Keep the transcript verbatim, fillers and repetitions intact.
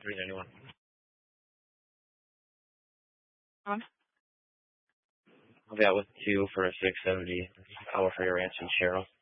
three ninety-one. Huh? I'll be out with two for a six seventy hour for your ranch in Cheryl.